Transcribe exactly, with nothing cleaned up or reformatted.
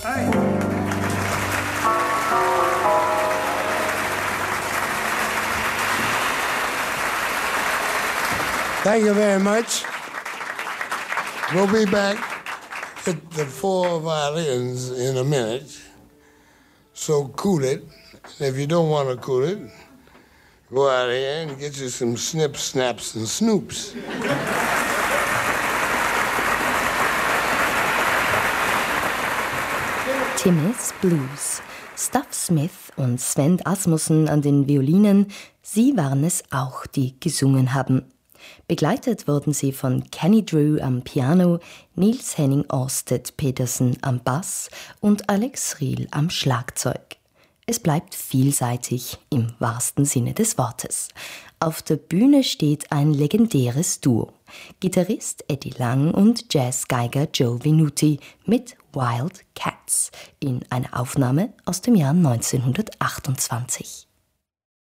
Hi. Thank you very much. We'll be back at the four violins in a minute. So cool it. And if you don't want to cool it, go out here and get you some snips, snaps, and snoops. Timmy's Blues. Stuff Smith und Sven Asmussen an den Violinen, sie waren es auch, die gesungen haben. Begleitet wurden sie von Kenny Drew am Piano, Niels Henning Orsted Petersen am Bass und Alex Riel am Schlagzeug. Es bleibt vielseitig im wahrsten Sinne des Wortes. Auf der Bühne steht ein legendäres Duo. Gitarrist Eddie Lang und Jazzgeiger Joe Venuti mit Wild Cats in einer Aufnahme aus dem Jahr neunzehnhundertachtundzwanzig.